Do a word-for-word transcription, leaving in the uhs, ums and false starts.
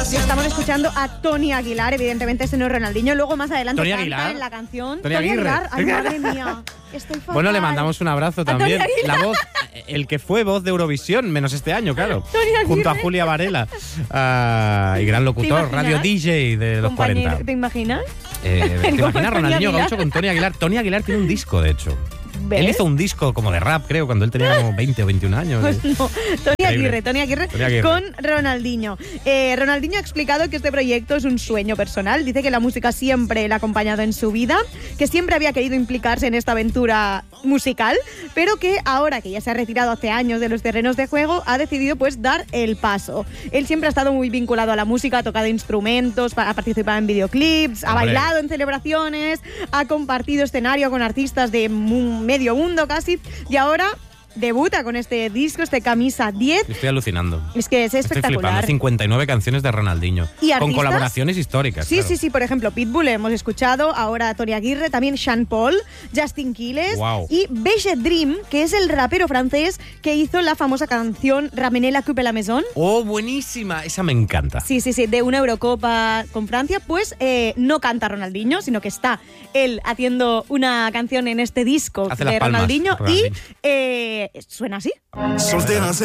Estamos escuchando a Tony Aguilar, evidentemente ese no es Ronaldinho. Luego más adelante Tony canta Aguilar. en la canción. Tony Aguirre. Aguilar. Ay, madre mía. Estoy fatal. Bueno, le mandamos un abrazo también. Tony Aguilar. La voz, el que fue voz de Eurovisión, menos este año, claro. Tony Aguirre. Junto a Julia Varela. Uh, y gran locutor, radio D J de los Compañero, cuarenta. ¿te imaginas? Eh, ¿Te Como imaginas Tony Ronaldinho Aguilar. Gaucho con Tony Aguilar? Tony Aguilar tiene un disco, de hecho. ¿Ves? Él hizo un disco como de rap, creo, cuando él tenía como veinte o veintiún años. Pues no. Tony Increíble. Aguirre, Tony Aguirre, Tony Aguirre. con Ronaldinho. Eh, Ronaldinho ha explicado que este proyecto es un sueño personal. Dice que la música siempre le ha acompañado en su vida, que siempre había querido implicarse en esta aventura musical, pero que ahora que ya se ha retirado hace años de los terrenos de juego, ha decidido pues dar el paso. Él siempre ha estado muy vinculado a la música, ha tocado instrumentos, ha participado en videoclips, ha Hombre. bailado en celebraciones, ha compartido escenario con artistas de mu- medio mundo casi, y ahora debuta con este disco, este Camisa diez. Estoy alucinando. Es que es Estoy flipando. espectacular. cincuenta y nueve canciones de Ronaldinho. ¿Y con artistas? colaboraciones históricas. Sí, claro. sí, sí, por ejemplo, Pitbull hemos escuchado, ahora Tony Aguirre, también Sean Paul, Justin Quiles Wow. y Beige Dream, que es el rapero francés que hizo la famosa canción Ramenez la coupe à la maison. Oh, buenísima. Esa me encanta. Sí, sí, sí, de una Eurocopa con Francia, pues eh, no canta Ronaldinho, sino que está él haciendo una canción en este disco Hace de las palmas, Ronaldinho, Ronaldinho. y eh, suena así. Soltera